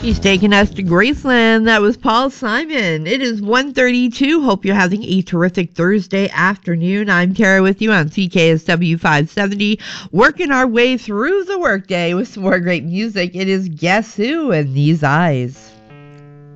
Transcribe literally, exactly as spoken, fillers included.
He's taking us to Graceland. That was Paul Simon. It is one thirty-two. Hope you're having a terrific Thursday afternoon. I'm Tara with you on C K S W five seventy, working our way through the workday with some more great music. It is Guess Who and These Eyes.